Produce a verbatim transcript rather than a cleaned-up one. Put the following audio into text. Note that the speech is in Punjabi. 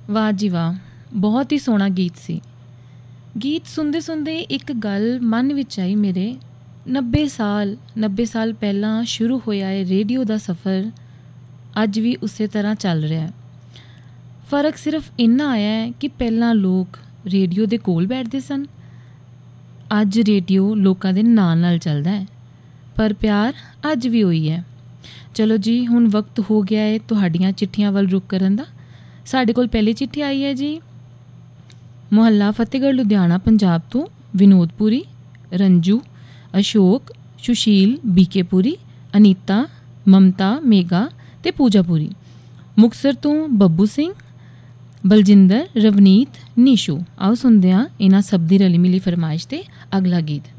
ਵਾਹ ਜੀ ਵਾਹ, ਬਹੁਤ ਹੀ ਸੋਹਣਾ ਗੀਤ ਸੀ। ਗੀਤ ਸੁਣਦੇ ਸੁਣਦੇ ਇੱਕ ਗੱਲ ਮਨ ਵਿੱਚ ਆਈ ਮੇਰੇ। ਨੱਬੇ ਸਾਲ ਨੱਬੇ ਸਾਲ ਪਹਿਲਾਂ ਸ਼ੁਰੂ ਹੋਇਆ ਇਹ ਰੇਡੀਓ ਦਾ ਸਫ਼ਰ ਅੱਜ ਵੀ ਉਸੇ ਤਰ੍ਹਾਂ ਚੱਲ ਰਿਹਾ। ਫ਼ਰਕ ਸਿਰਫ ਇੰਨਾ ਆਇਆ ਹੈ ਕਿ ਪਹਿਲਾਂ ਲੋਕ ਰੇਡੀਓ ਦੇ ਕੋਲ ਬੈਠਦੇ ਸਨ, ਅੱਜ ਰੇਡੀਓ ਲੋਕਾਂ ਦੇ ਨਾਲ ਨਾਲ ਚੱਲਦਾ ਹੈ, ਪਰ ਪਿਆਰ ਅੱਜ ਵੀ ਉਹੀ ਹੈ। ਚਲੋ ਜੀ, ਹੁਣ ਵਕਤ ਹੋ ਗਿਆ ਹੈ ਤੁਹਾਡੀਆਂ ਚਿੱਠੀਆਂ ਵੱਲ ਰੁਕ ਕਰਨ ਦਾ। ਸਾਡੇ ਕੋਲ ਪਹਿਲੀ ਚਿੱਠੀ ਆਈ ਹੈ ਜੀ, ਮੁਹੱਲਾ ਫਤਿਹਗੜ੍ਹ ਲੁਧਿਆਣਾ ਪੰਜਾਬ ਤੋਂ ਵਿਨੋਦਪੁਰੀ, ਰੰਜੂ, ਅਸ਼ੋਕ, ਸੁਸ਼ੀਲ, ਬੀਕੇਪੁਰੀ, ਅਨੀਤਾ, ਮਮਤਾ, ਮੇਗਾ ਅਤੇ ਪੂਜਾਪੁਰੀ। ਮੁਕਤਸਰ ਤੋਂ ਬੱਬੂ ਸਿੰਘ, ਬਲਜਿੰਦਰ, ਰਵਨੀਤ, ਨੀਸ਼ੂ। ਆਓ ਸੁਣਦੇ ਹਾਂ ਇਹਨਾਂ ਸਭ ਦੀ ਰਲੀ ਮਿਲੀ ਫਰਮਾਇਸ਼ 'ਤੇ ਅਗਲਾ ਗੀਤ।